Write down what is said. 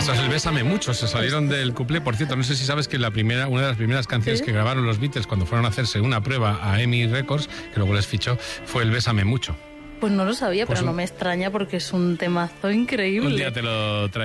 Tras el Bésame Mucho, se salieron del cuplé. Por cierto, no sé si sabes que una de las primeras canciones que grabaron los Beatles cuando fueron a hacerse una prueba a EMI Records, que luego les fichó, fue el Bésame Mucho. Pues no lo sabía, Pues pero no me extraña porque es un temazo increíble. Un día te lo traigo.